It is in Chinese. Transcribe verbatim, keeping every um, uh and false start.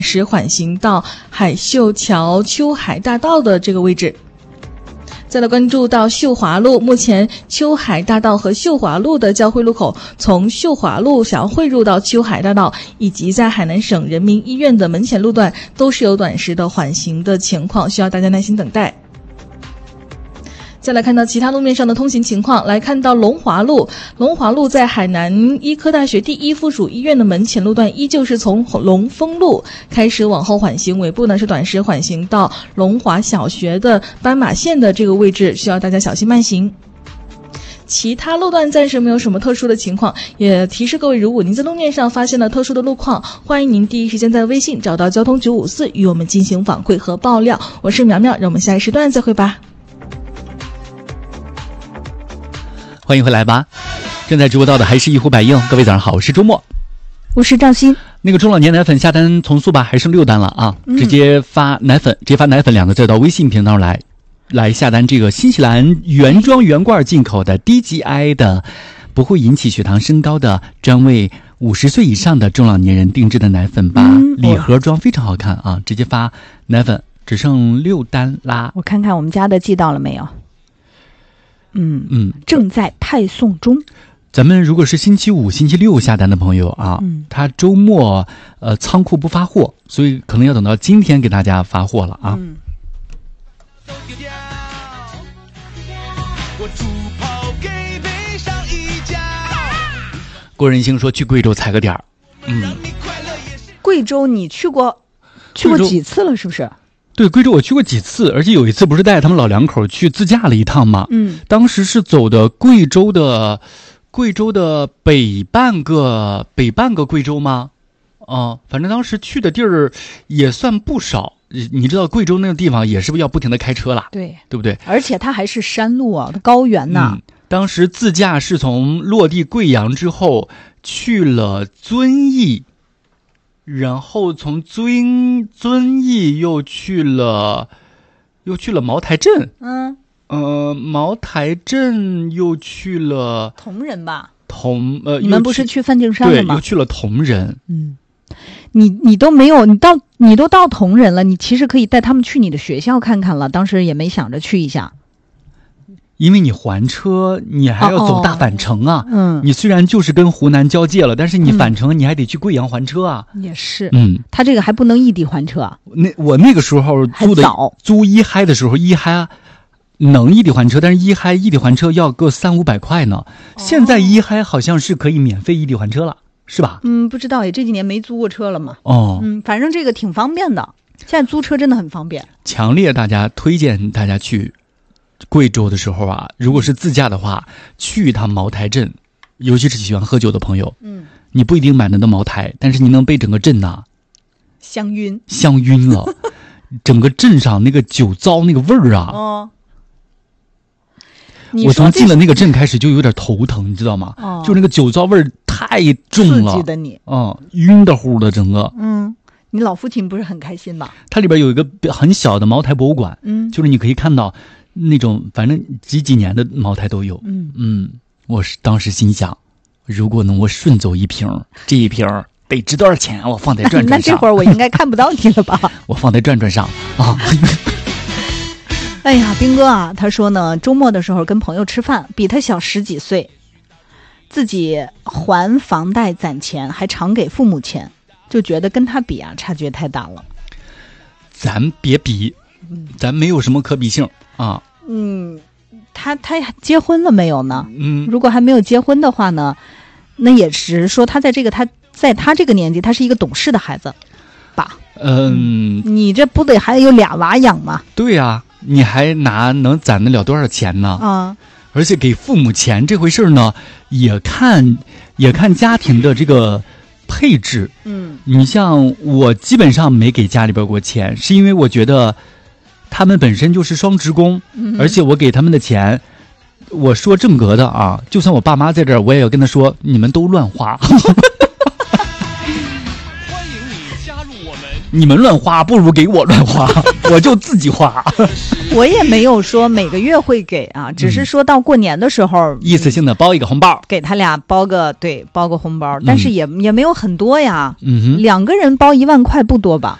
时缓行到海秀桥秋海大道的这个位置。再来关注到秀华路，目前秋海大道和秀华路的交汇路口，从秀华路想要汇入到秋海大道，以及在海南省人民医院的门前路段，都是有短时的缓行的情况，需要大家耐心等待。再来看到其他路面上的通行情况，来看到龙华路，龙华路在海南医科大学第一附属医院的门前路段，依旧是从龙丰路开始往后缓行，尾部呢是短时缓行到龙华小学的斑马线的这个位置，需要大家小心慢行。其他路段暂时没有什么特殊的情况，也提示各位，如果您在路面上发现了特殊的路况，欢迎您第一时间在微信找到交通九五四与我们进行反馈和爆料。我是苗苗，让我们下一时段再会吧。 欢迎回来吧，正在直播到的还是一呼百应。各位早上好，我是周末， 我是赵鑫。 那个中老年奶粉下单从速吧，还剩六单了啊、嗯！直接发奶粉，直接发奶粉两个字到微信平台上来，来下单这个新西兰原装原罐进口的低 G I 的，不会引起血糖升高的，专为五十岁以上的中老年人定制的奶粉吧、嗯、礼盒装非常好看啊！直接发奶粉，只剩六单啦。 我看看我们家的寄到了没有？嗯嗯，正在派送中。 咱们如果是星期五、星期六下单的朋友啊，嗯，他周末呃仓库不发货，所以可能要等到今天给大家发货了啊。嗯。郭仁兴说去贵州踩个点儿，嗯。 贵州你去过，去过几次了？是不是？ 对，贵州我去过几次，而且有一次不是带他们老两口去自驾了一趟吗？嗯，当时是走的贵州的，贵州的北半个北半个贵州吗？哦、呃，反正当时去的地儿也算不少。你知道贵州那个地方也是不是要不停的开车啦？ 对，对不对？ 而且它还是山路啊，它高原呐、 嗯。当时自驾是从落地贵阳之后去了遵义。然后从遵遵义又去了，又去了茅台镇。嗯，呃，茅台镇又去了铜仁吧？ 铜呃， 你们不是去梵净山了吗？ 对，又去了铜仁。 嗯，你你都没有，你到你都到铜仁了，你其实可以带他们去你的学校看看了。当时也没想着去一下。 因为你还车，你还要走大返程啊。 哦哦嗯， 你虽然就是跟湖南交界了，但是你返程你还得去贵阳还车啊。 也是。 嗯， 他这个还不能异地还车啊。 那我那个时候租的租一嗨的时候，一嗨能异地还车，但是一嗨异地还车要个三五百块呢。哦、现在一嗨好像是可以免费异地还车了，是吧？ 嗯，不知道也这几年没租过车了嘛。 哦， 嗯，反正这个挺方便的，现在租车真的很方便。 强烈大家推荐大家去。贵州的时候啊，如果是自驾的话，去一趟茅台镇，尤其是喜欢喝酒的朋友，嗯，你不一定买得到茅台，但是你能被整个镇呐、啊、 香晕， 香晕了，整个镇上那个酒糟那个味儿啊，哦，我从进了那个镇开始就有点头疼，你知道吗？哦，就那个酒糟味儿太重了， 刺激的你， 嗯，晕的乎的整个， 嗯。你老父亲不是很开心吧？ 它里边有一个很小的茅台博物馆，嗯，就是你可以看到那种反正几几年的茅台都有，嗯嗯，我是当时心想，如果能我顺走一瓶，这一瓶得值多少钱？我放在转转上。 那这会儿我应该看不到你了吧？ 我放在转转上啊。 哎呀，兵哥啊，他说呢，周末的时候跟朋友吃饭，比他小十几岁，自己还房贷攒钱，还常给父母钱。就觉得跟他比啊，差距太大了。 咱别比，咱没有什么可比性啊。 嗯，他他结婚了没有呢？嗯，如果还没有结婚的话呢，那也是说他在这个他在他这个年纪，他是一个懂事的孩子吧？ 嗯， 你这不得还有俩娃养吗？ 对呀、啊，你还拿能攒得了多少钱呢？啊，而且给父母钱这回事呢，也看也看家庭的这个。配置，嗯，你像我基本上没给家里边过钱，是因为我觉得他们本身就是双职工，嗯、而且我给他们的钱，我说正格的啊，就算我爸妈在这儿，我也要跟他说，你们都乱花。 欢迎你加入我们你们乱花不如给我乱花，我就自己花。 我也没有说每个月会给啊，只是说到过年的时候， 嗯、一次性的包一个红包， 给他俩包个对包个红包，但是也、嗯、也没有很多呀。 嗯哼， 两个人包一万块不多吧？